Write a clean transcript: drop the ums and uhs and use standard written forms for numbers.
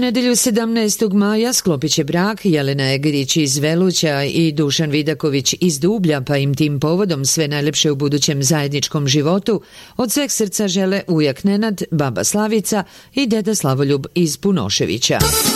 nedelju 17. maja sklopit će brak Jelena Egerić iz Veluća i Dušan Vidaković iz Dublja, pa im tim povodom sve najlepše u budućem zajedničkom životu od sveg srca žele ujak Nenad, baba Slavica i deda Slavoljub iz Punoševića.